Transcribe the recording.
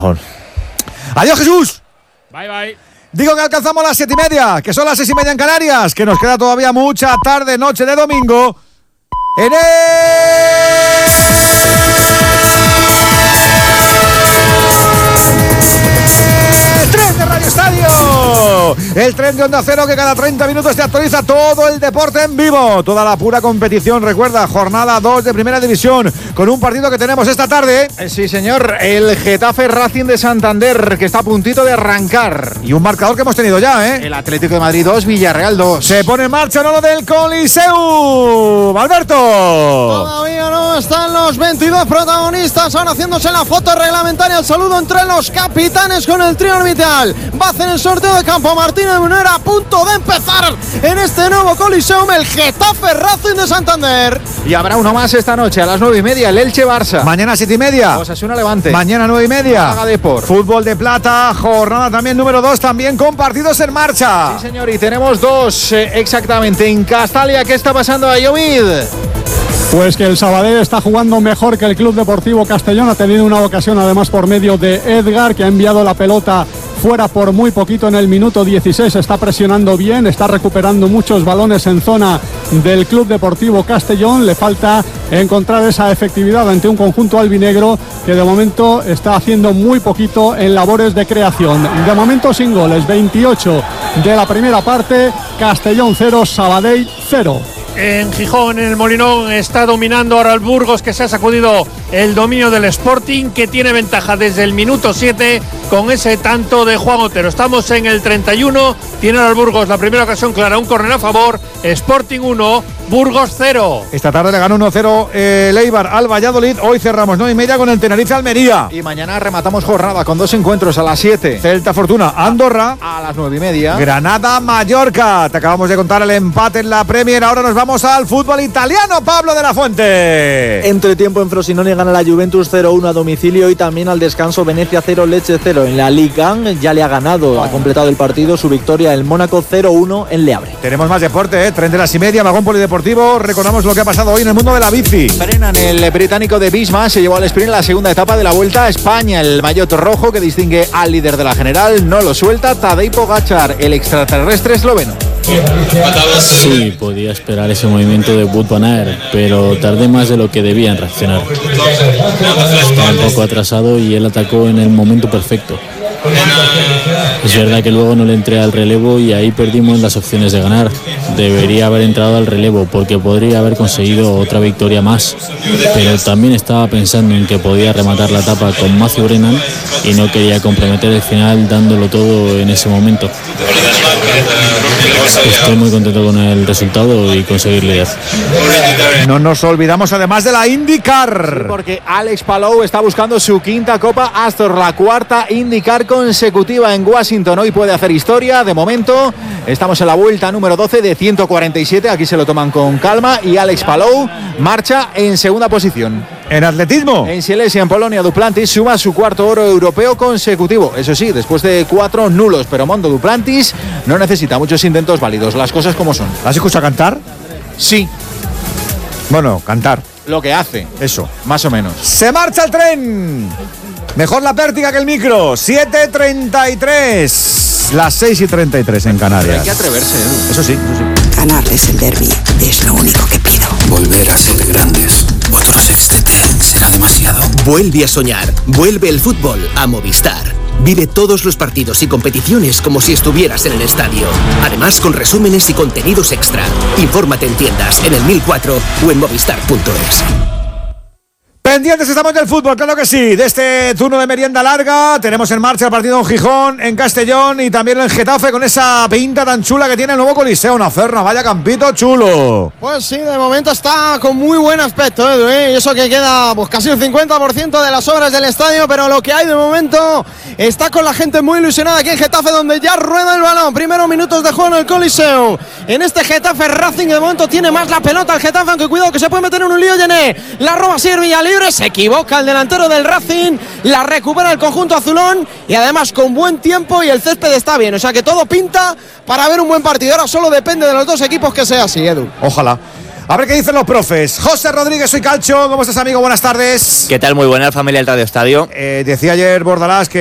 Adiós, Jesús. Bye, bye. Digo que alcanzamos las 7:30, que son las 6:30 en Canarias, que nos queda todavía mucha tarde, noche de domingo. En tren de Radio Estadio, el tren de Onda Cero que cada 30 minutos te actualiza todo el deporte en vivo, toda la pura competición. Recuerda, jornada 2 de Primera División, con un partido que tenemos esta tarde. Sí, señor, el Getafe Racing de Santander, que está a puntito de arrancar. Y un marcador que hemos tenido ya, ¿eh? El Atlético de Madrid 2, Villarreal 2. Se pone en marcha lo del Coliseu. Alberto. Todavía no están los 22 protagonistas, ahora haciéndose la foto reglamentaria, el saludo entre los capitanes con el trío orbital. Va a hacer el sorteo de campo Martínez Munera, a punto de empezar en este nuevo Coliseum, el Getafe Racing de Santander. Y habrá uno más esta noche a las 9:30, el Elche Barça. Mañana 7:30. Osasuna Levante. Mañana 9:30. Málaga Depor. Fútbol de plata, jornada también número 2, también con partidos en marcha. Sí, señor, y tenemos dos exactamente. En Castalia, ¿qué está pasando a Llovid? Pues que el Sabadell está jugando mejor que el Club Deportivo Castellón. Ha tenido una ocasión además por medio de Edgar, que ha enviado la pelota fuera por muy poquito en el minuto 16. Está presionando bien, está recuperando muchos balones en zona del Club Deportivo Castellón. Le falta encontrar esa efectividad ante un conjunto albinegro que de momento está haciendo muy poquito en labores de creación. De momento sin goles, 28 de la primera parte. Castellón 0, Sabadell 0. En Gijón, en el Molinón, está dominando ahora el Burgos, que se ha sacudido el dominio del Sporting, que tiene ventaja desde el minuto 7 con ese tanto de Juan Otero. Estamos en el 31, tiene ahora el Burgos la primera ocasión clara, un córner a favor, Sporting 1, Burgos 0. Esta tarde le ganó 1-0 el Eibar al Valladolid. Hoy cerramos 9:30 con el Tenerife Almería. Y mañana rematamos jornada con dos encuentros a las 7. Celta Fortuna Andorra. A las 9:30. Granada Mallorca. Te acabamos de contar el empate en la Premier. Ahora nos vamos al fútbol italiano. Pablo de la Fuente. Entretiempo en Frosinone gana la Juventus 0-1 a domicilio y también al descanso Venecia 0, Lecce 0. En la Ligue 1 ya le ha ganado, ha completado el partido, su victoria el Mónaco 0-1 en Le Havre. Tenemos más deporte, tren de las 6:30, vagón polideportivo. Recordamos lo que ha pasado hoy en el mundo de la bici. Frenan el británico de Bisma, se llevó al sprint en la segunda etapa de la Vuelta a España. El maillot rojo que distingue al líder de la general no lo suelta Tadej Pogačar, el extraterrestre esloveno. Sí, podía esperar ese movimiento de Wout van Aert, pero tardé más de lo que debía en reaccionar. Estaba un poco atrasado y él atacó en el momento perfecto. Es verdad que luego no le entré al relevo y ahí perdimos las opciones de ganar. Debería haber entrado al relevo porque podría haber conseguido otra victoria más, pero también estaba pensando en que podía rematar la etapa con Matthew Brennan y no quería comprometer el final dándolo todo en ese momento. Estoy muy contento con el resultado y conseguir liderar. No nos olvidamos además de la IndyCar. Sí, porque Alex Palou está buscando su quinta Copa Astor, la cuarta IndyCar consecutiva en Washington. Hoy puede hacer historia. De momento estamos en la vuelta número 12 de 147. Aquí se lo toman con calma y Alex Palou marcha en segunda posición. En atletismo, en Silesia, en Polonia, Duplantis suma su cuarto oro europeo consecutivo. Eso sí, después de 4 nulos, pero Mondo Duplantis no necesita muchos intentos válidos, las cosas como son. ¿Has escuchado cantar? Sí. Bueno, cantar. Lo que hace. Eso. Más o menos. ¡Se marcha el tren! Mejor la pértiga que el micro. 7:33. Las 6:33 en Canarias. Hay que atreverse, Edu. Eso sí, eso sí. Ganarles el derbi es lo único que pido. Volver a ser grandes. Otro sextete será demasiado. Vuelve a soñar. Vuelve el fútbol a Movistar. Vive todos los partidos y competiciones como si estuvieras en el estadio. Además, con resúmenes y contenidos extra. Infórmate en tiendas, en el 1004 o en movistar.es. Pendientes estamos del fútbol, claro que sí. De este turno de merienda larga tenemos en marcha el partido en Gijón, en Castellón y también en Getafe, con esa pinta tan chula que tiene el nuevo Coliseo. Una Ferna, vaya campito chulo. Pues sí, de momento está con muy buen aspecto, Edu, ¿eh? Y eso que queda pues casi el 50% de las obras del estadio, pero lo que hay de momento está con la gente muy ilusionada aquí en Getafe, donde ya rueda el balón. Primeros minutos de juego en el Coliseo. En este Getafe Racing de momento tiene más la pelota el Getafe, aunque cuidado que se puede meter en un lío. Llené, la roba Sierra libre. Se equivoca el delantero del Racing, la recupera el conjunto azulón y además con buen tiempo y el césped está bien, o sea que todo pinta para ver un buen partido. Ahora solo depende de los dos equipos que sea así, Edu. Ojalá. A ver qué dicen los profes. José Rodríguez, soy Calcho. ¿Cómo estás, amigo? Buenas tardes. ¿Qué tal? Muy buena familia del Radio Estadio. Decía ayer Bordalás que